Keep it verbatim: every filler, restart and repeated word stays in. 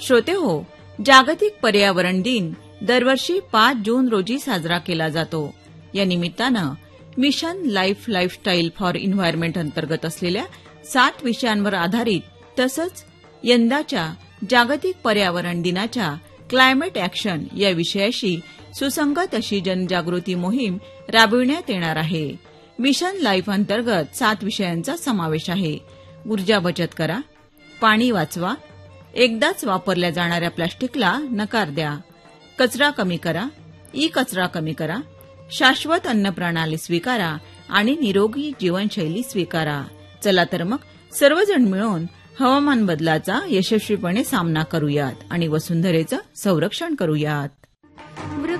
श्रोतेहो, जागतिक पर्यावरण दिन दरवर्षी पाच जून रोजी साजरा केला जातो. या निमित्तानं mission life lifestyle for environment अंतर्गत असलेल्या सात विषयांवर आधारित तसंच यंदाच्या जागतिक पर्यावरण दिनाच्या क्लायमेट ॲक्शन या विषयाशी सुसंगत अशी जनजागृती मोहीम राबविण्यात येणार आहे. मिशन लाईफ अंतर्गत सात विषयांचा समावेश आहे. ऊर्जा बचत करा, पाणी वाचवा, एकदाच वापरल्या जाणाऱ्या प्लास्टिकला नकार द्या, कचरा कमी करा, ई कचरा कमी करा, शाश्वत अन्न प्रणाली स्वीकारा आणि निरोगी जीवनशैली स्वीकारा. चला तर मग सर्वजण मिळून हवामान बदलाचा यशस्वीपणे सामना करूयात आणि वसुंधरेचं संरक्षण करूयात.